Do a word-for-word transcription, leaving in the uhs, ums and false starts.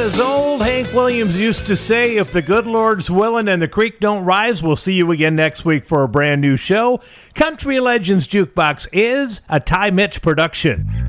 As old Hank Williams used to say, if the good Lord's willing and the creek don't rise, we'll see you again next week for a brand new show. Country Legends Jukebox is a Ty Mitch production.